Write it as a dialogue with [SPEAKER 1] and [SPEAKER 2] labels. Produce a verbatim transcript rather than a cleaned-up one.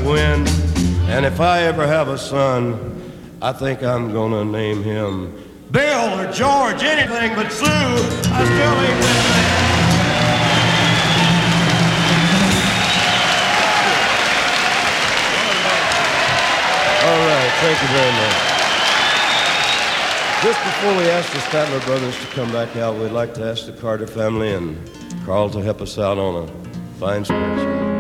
[SPEAKER 1] win. And if I ever have a son, I think I'm gonna name him Bill or George, anything but Sue. I still ain't that man. All right, thank you very much. Just before we ask the Statler brothers to come back out, we'd like to ask the Carter family and Carl to help us out on a fine speech.